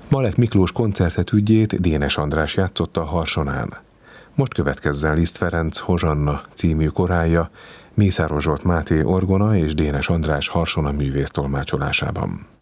Malek Miklós koncertetügyét Dénes András játszotta a Harsonán. Most következzen Liszt Ferenc Hozsanna című korálja, Mészáros Zsolt Máté orgona és Dénes András harsona művész tolmácsolásában.